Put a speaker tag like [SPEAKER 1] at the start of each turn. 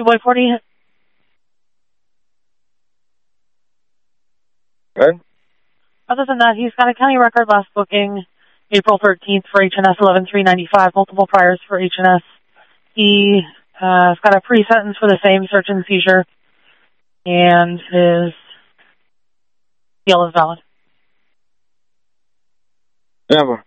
[SPEAKER 1] Boy 40.
[SPEAKER 2] Okay.
[SPEAKER 1] Other than that, he's got a county record last booking April 13th for HNS 11395, multiple priors for HNS. He has got a pre-sentence for the same search and seizure, and his deal is valid.
[SPEAKER 2] Never.